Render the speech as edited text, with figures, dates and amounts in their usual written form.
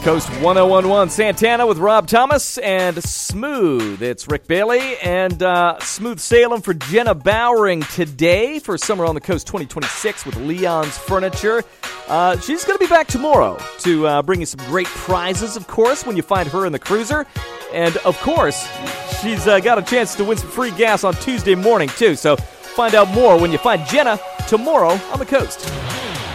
Coast 1011, Santana with Rob Thomas and Smooth. It's Rick Bailey and Smooth Salem for Jenna Bowering today for Summer on the Coast 2026 with Leon's Furniture. She's going to be back tomorrow to bring you some great prizes, of course, when you find her in the cruiser. And, of course, she's got a chance to win some free gas on Tuesday morning, too. So find out more when you find Jenna tomorrow on the Coast.